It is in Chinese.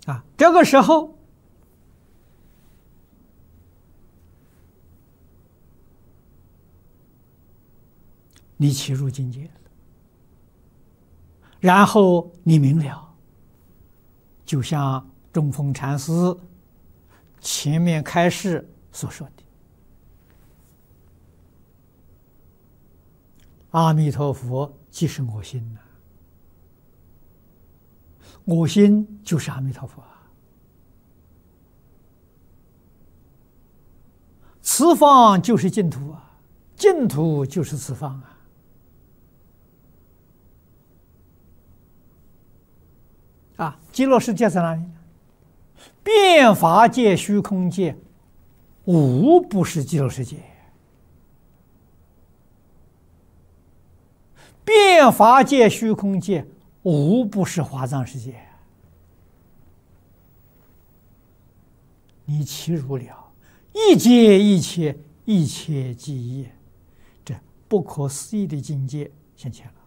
这个时候你起入境界了，然后你明了，就像中峰禅师前面开示所说的，阿弥陀佛即是我心呐，我心就是阿弥陀佛啊，此方就是净土啊，净土就是此方啊！极乐世界在哪里呢？遍法界、虚空界，无不是极乐世界。遍法界、虚空界，无不是华藏世界。你起入了，一界一切，一切即一，这不可思议的境界现前了。